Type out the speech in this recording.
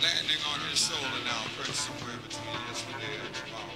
landing on his shoulder now, perched somewhere between yesterday and tomorrow.